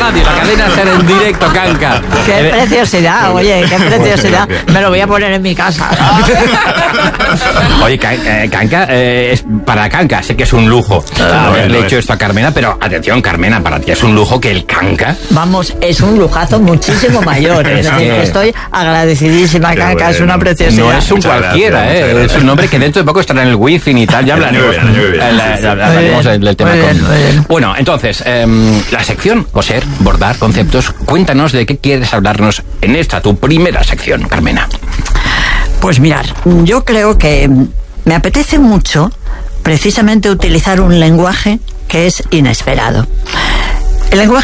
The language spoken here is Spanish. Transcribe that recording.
radio, la cadena SER en directo, Kanka. Qué preciosidad, oye, qué preciosidad. Me lo voy a poner en mi casa. Oye, Kanka, para Kanka sé que es un lujo haberle hecho esto a Carmena, pero atención, Carmena, para ti es un lujo que el Kanka... Vamos, es un lujazo muchísimo mayor. Es decir, estoy agradecidísima, Kanka, es una preciosidad. No es un cualquiera, es un nombre que dentro de poco estará en el Wi-Fi y tal, ya hablaremos del tema. Bueno, entonces, la sección, coser, bordar, conceptos, cuéntanos de qué quieres hablarnos en esta, tu primera sección, Carmena. Pues mirar, yo creo que me apetece mucho precisamente utilizar un lenguaje que es inesperado. El lenguaje